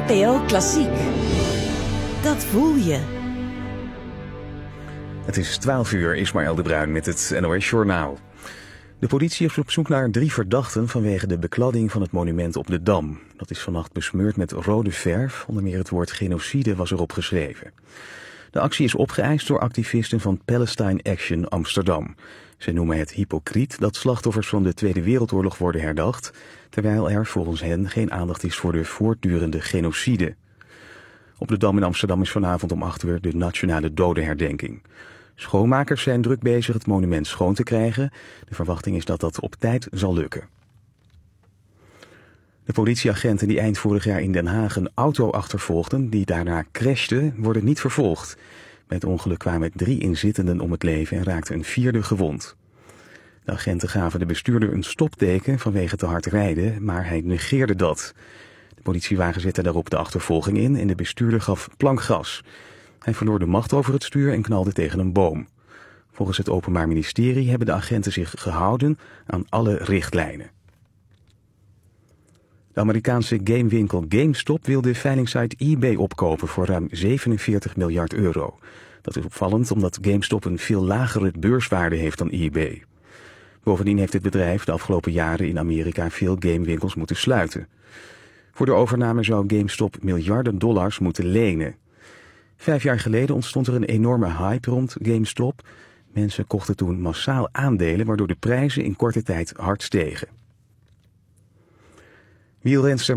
NPO Klassiek. Dat voel je. Het is 12 uur, Ismaël de Bruin met het NOS Journaal. De politie is op zoek naar 3 verdachten vanwege de bekladding van het monument op de Dam. Dat is vannacht besmeurd met rode verf, onder meer het woord genocide was erop geschreven. De actie is opgeëist door activisten van Palestine Action Amsterdam. Ze noemen het hypocriet dat slachtoffers van de Tweede Wereldoorlog worden herdacht, terwijl er volgens hen geen aandacht is voor de voortdurende genocide. Op de Dam in Amsterdam is vanavond om 8 uur de nationale dodenherdenking. Schoonmakers zijn druk bezig het monument schoon te krijgen. De verwachting is dat dat op tijd zal lukken. De politieagenten die eind vorig jaar in Den Haag een auto achtervolgden die daarna crashte, worden niet vervolgd. Bij het ongeluk kwamen 3 inzittenden om het leven en raakte een 4e gewond. De agenten gaven de bestuurder een stopteken vanwege te hard rijden, maar hij negeerde dat. De politiewagen zette daarop de achtervolging in en de bestuurder gaf plankgas. Hij verloor de macht over het stuur en knalde tegen een boom. Volgens het Openbaar Ministerie hebben de agenten zich gehouden aan alle richtlijnen. De Amerikaanse gamewinkel GameStop wil de veilingsite eBay opkopen voor ruim 47 miljard euro. Dat is opvallend omdat GameStop een veel lagere beurswaarde heeft dan eBay. Bovendien heeft het bedrijf de afgelopen jaren in Amerika veel gamewinkels moeten sluiten. Voor de overname zou GameStop miljarden dollars moeten lenen. 5 jaar geleden ontstond er een enorme hype rond GameStop. Mensen kochten toen massaal aandelen, waardoor de prijzen in korte tijd hard stegen. Wielrenster